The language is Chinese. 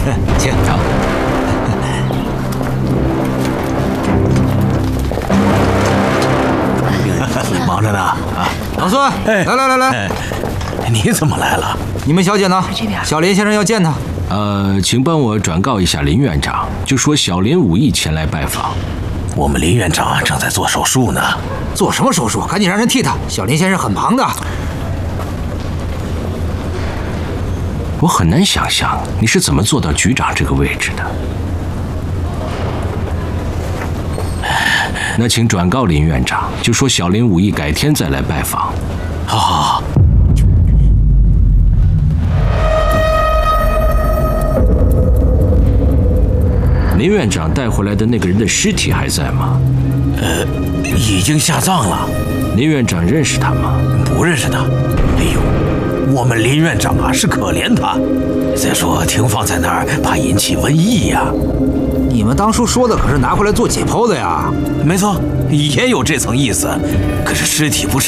请。 好。 忙着呢啊！ 长孙，来， 你怎么来了？ 你们小姐呢？小林先生要见他。 请帮我转告一下林院长，就说小林武艺前来拜访。 我们林院长正在做手术呢。 做什么手术？赶紧让人替他。小林先生很忙的。 我很难想象你是怎么做到局长这个位置的。那请转告林院长，就说小林武艺改天再来拜访。 好。 林院长带回来的那个人的尸体还在吗？ 已经下葬了。 林院长认识他吗？ 不认识他。哎呦，我们林院长啊是可怜他。再说停放在那儿，怕引起瘟疫呀。 你们当初说的可是拿回来做解剖的呀？ 没错，也有这层意思。可是尸体不是